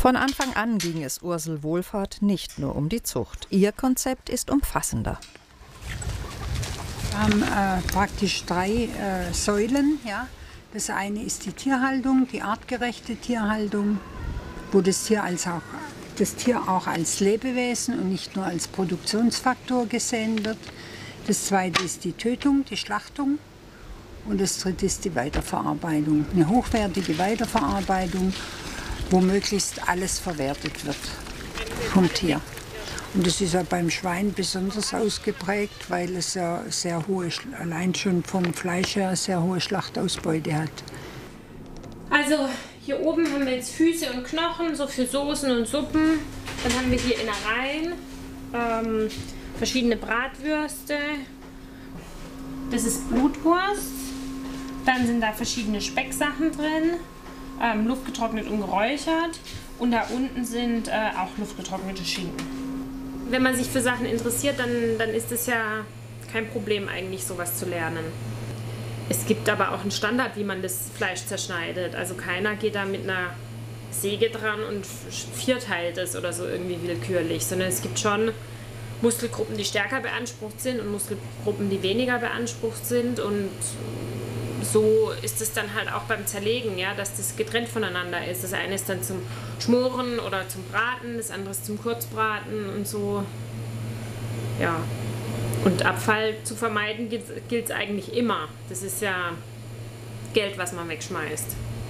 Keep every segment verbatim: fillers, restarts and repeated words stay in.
Von Anfang an ging es Ursel Wohlfahrt nicht nur um die Zucht. Ihr Konzept ist umfassender. Wir haben äh, praktisch drei äh, Säulen. Ja. Das eine ist die Tierhaltung, die artgerechte Tierhaltung, wo das Tier, als auch, das Tier auch als Lebewesen und nicht nur als Produktionsfaktor gesehen wird. Das zweite ist die Tötung, die Schlachtung. Und das dritte ist die Weiterverarbeitung. Eine hochwertige Weiterverarbeitung, wo möglichst alles verwertet wird vom Tier. Und das ist ja beim Schwein besonders ausgeprägt, weil es ja sehr hohe, allein schon vom Fleisch her sehr hohe Schlachtausbeute hat. Also hier oben haben wir jetzt Füße und Knochen, so für Soßen und Suppen. Dann haben wir hier Innereien, ähm, verschiedene Bratwürste. Das ist Blutwurst. Dann sind da verschiedene Specksachen drin, ähm, luftgetrocknet und geräuchert. Und da unten sind äh, auch luftgetrocknete Schinken. Wenn man sich für Sachen interessiert, dann, dann ist es ja kein Problem eigentlich, sowas zu lernen. Es gibt aber auch einen Standard, wie man das Fleisch zerschneidet. Also keiner geht da mit einer Säge dran und vierteilt es oder so irgendwie willkürlich, sondern es gibt schon Muskelgruppen, die stärker beansprucht sind und Muskelgruppen, die weniger beansprucht sind. Und so ist es dann halt auch beim Zerlegen, ja, dass das getrennt voneinander ist. Das eine ist dann zum Schmoren oder zum Braten, das andere ist zum Kurzbraten und so. Ja. Und Abfall zu vermeiden gilt es eigentlich immer. Das ist ja Geld, was man wegschmeißt.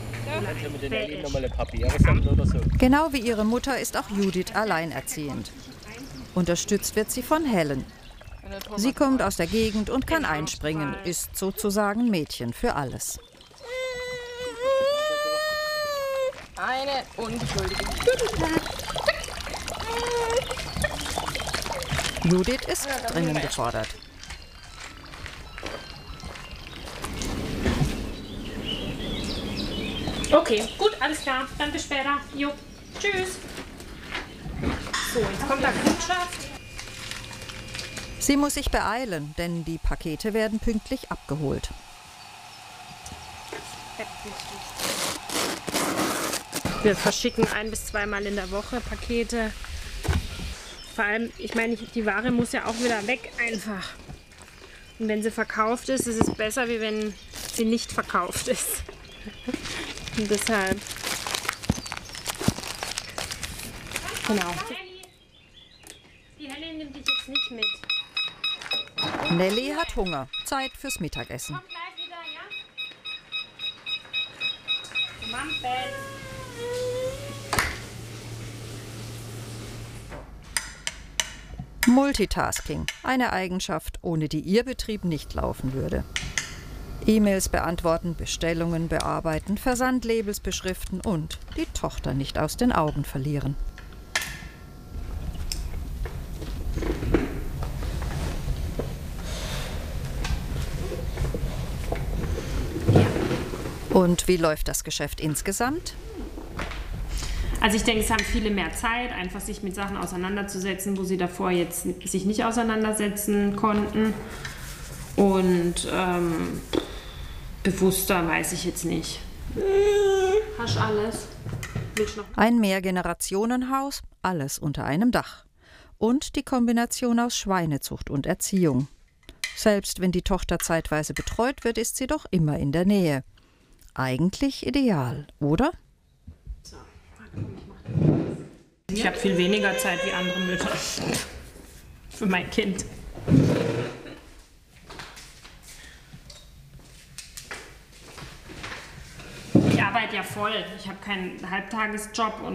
Genau wie ihre Mutter ist auch Judith alleinerziehend. Unterstützt wird sie von Helen. Sie kommt aus der Gegend und kann einspringen, ist sozusagen Mädchen für alles. Eine unschuldige. Judith ist dringend gefordert. Okay, gut, alles klar. Dann bis später. Jo, tschüss. So, jetzt kommt da Kundschaft. Sie muss sich beeilen, denn die Pakete werden pünktlich abgeholt. Wir verschicken ein- bis zweimal in der Woche Pakete. Vor allem, ich meine, die Ware muss ja auch wieder weg einfach. Und wenn sie verkauft ist, ist es besser, wie wenn sie nicht verkauft ist. Und deshalb. Genau. Die Helen nimmt dich jetzt nicht mit. Nelly hat Hunger. Zeit fürs Mittagessen. Komm gleich wieder, ja? Mom, Bett. Multitasking, eine Eigenschaft, ohne die ihr Betrieb nicht laufen würde. E-Mails beantworten, Bestellungen bearbeiten, Versandlabels beschriften und die Tochter nicht aus den Augen verlieren. Und wie läuft das Geschäft insgesamt? Also ich denke, es haben viele mehr Zeit, einfach sich mit Sachen auseinanderzusetzen, wo sie davor jetzt sich nicht auseinandersetzen konnten. Und ähm, bewusster weiß ich jetzt nicht. Hast alles? Willst du noch? Ein Mehrgenerationenhaus, alles unter einem Dach. Und die Kombination aus Schweinezucht und Erziehung. Selbst wenn die Tochter zeitweise betreut wird, ist sie doch immer in der Nähe. Eigentlich ideal, oder? Ich habe viel weniger Zeit wie andere Mütter für mein Kind. Ich arbeite ja voll. Ich habe keinen Halbtagesjob und